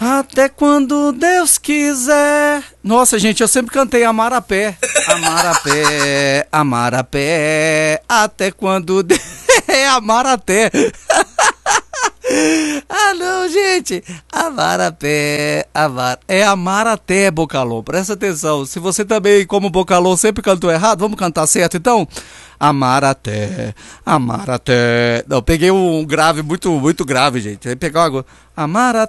Até quando Deus quiser. Nossa, gente, eu sempre cantei Amar a Pé. Amar a pé, amar a pé. Até quando é amar até. Ah, não, gente. Amar a pé, amar. É amar até, Bocalhau. Presta atenção. Se você também, como Bocalhau, sempre cantou errado, vamos cantar certo então? Amar até, amar até. Não, peguei um grave muito grave, gente. Aí pegar agora. Amar até.